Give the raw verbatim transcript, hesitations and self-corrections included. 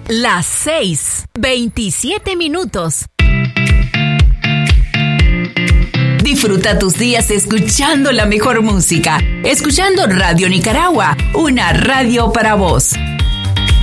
Las seis, veintisiete minutos. Disfruta tus días escuchando la mejor música, escuchando Radio Nicaragua, una radio para vos.